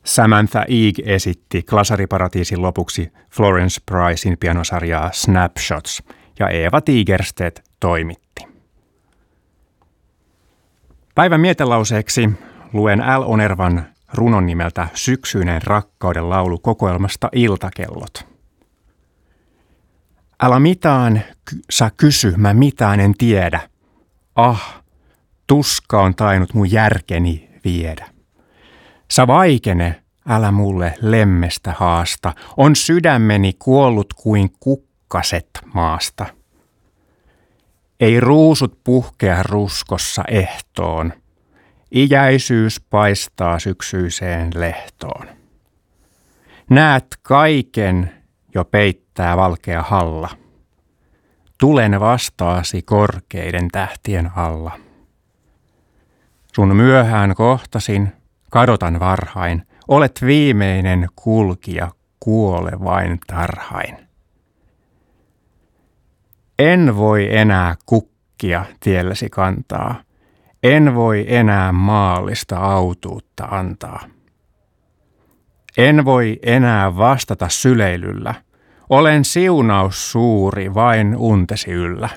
Samantha Eeg esitti Glasariparatiisin lopuksi Florence Pricein pianosarjaa Snapshots ja Eva Tigerstedt toimitti. Päivän mietelauseeksi luen Al Onervan runon nimeltä Syksyinen rakkauden laulu kokoelmasta Iltakellot. Älä mitään sä kysy, mä mitään en tiedä. Ah, tuska on tainnut mun järkeni viedä. Sä vaikene, älä mulle lemmestä haasta, on sydämeni kuollut kuin kukkaset maasta. Ei ruusut puhkea ruskossa ehtoon, iäisyys paistaa syksyiseen lehtoon. Näet kaiken jo peittää valkea halla, tulen vastaasi korkeiden tähtien alla. Sun myöhään kohtasin, kadotan varhain, olet viimeinen kulkija, kuole vain tarhain. En voi enää kukkia tiellesi kantaa, en voi enää maallista autuutta antaa. En voi enää vastata syleilyllä, olen siunaus suuri vain untesi yllä.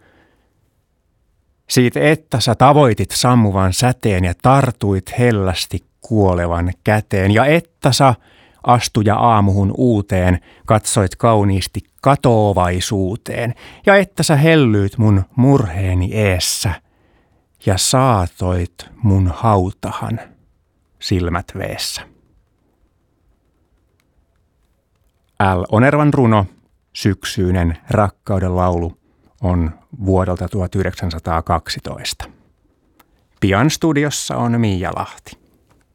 Siitä, että sä tavoitit sammuvan säteen ja tartuit hellästi kuolevan käteen, ja että sä astuja aamuhun uuteen, katsoit kauniisti katoavaisuuteen, ja että sä hellyyt mun murheeni eessä, ja saatoit mun hautahan silmät veessä. Al Onervan runo Syksyinen rakkauden laulu on vuodelta 1912. Pian studiossa on Miia Lahti.